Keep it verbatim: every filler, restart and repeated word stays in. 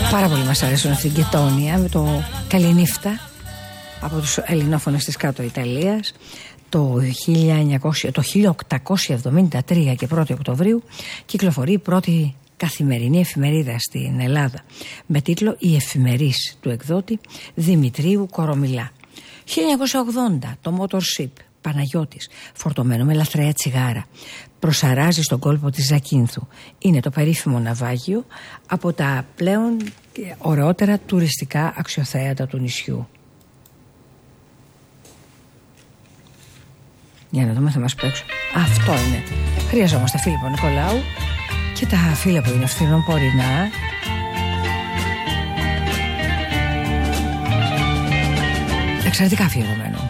Πάρα πολύ μας αρέσουν αυτή την Κετόνια με το Καληνύφτα από τους ελληνόφωνες της κάτω Ιταλίας. Το, χίλια εννιακόσια, το χίλια οκτακόσια εβδομήντα τρία και πρώτη Οκτωβρίου κυκλοφορεί η πρώτη καθημερινή εφημερίδα στην Ελλάδα με τίτλο «Η Εφημερής» του εκδότη Δημητρίου Κορομιλά. χίλια εννιακόσια ογδόντα το Motorship Παναγιώτης, φορτωμένο με λαθρέα τσιγάρα, προσαράζει στον κόλπο της Ζακίνθου. Είναι το περίφημο ναυάγιο από τα πλέον ωραιότερα τουριστικά αξιοθέατα του νησιού. Για να δούμε, θα μας παίξουν. Αυτό είναι. Χρειαζόμαστε Φίλιππο Νικολάου και τα φύλλα που είναι φθηνών πορεινά. Εξαιρετικά αφιερωμένο.